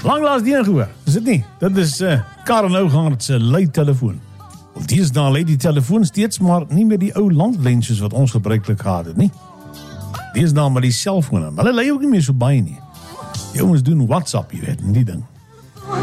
Langlaas die een gehoor, is dit nie? Dit is Karen Ougaard se leitelefoon. Of deesdae lei die telefoon steeds, maar nie meer die ou landlyn soos wat ons gebruiklik gehad het nie. Deesdae met die selfone, hulle lei ook nie meer so baie nie. Die ouens doen WhatsApp, jy weet, die ding.